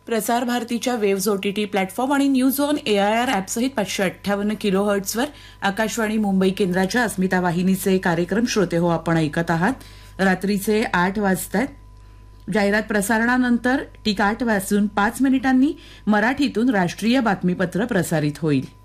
प्रसार भारतीच्या waves OTT platform आणि news on AIR ॲपसहित 558 किलोहर्ट्झवर Akashvani Mumbai केंद्राच्या अस्मिता वाहिनीचे कार्यक्रम श्रोते हो आपण ऐकत आहात. रात्रीचे 8 वाजतायत. जाहिरात प्रसारणानंतर ठीक 8 वाजून 5 मिनिटांनी मराठीतून राष्ट्रीय बातमीपत्र प्रसारित होईल.